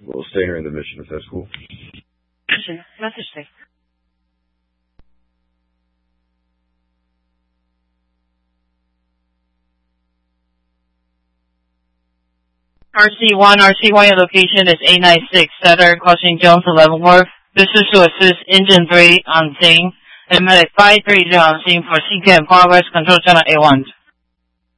we'll stay here in the mission if that's cool. Message thing. RC1, your location is 896 Saturn, crossing Jones to Leavenworth. This is to assist Engine 3 on scene, and Medic 530 on scene for CK and Progress, Control Channel A1.